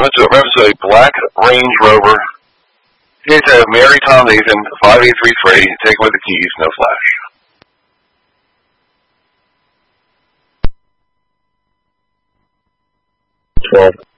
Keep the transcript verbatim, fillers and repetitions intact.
to reference a black Range Rover. Here's to Mary Tom Nathan, five eight three three. Take away the keys, no flash. twelve.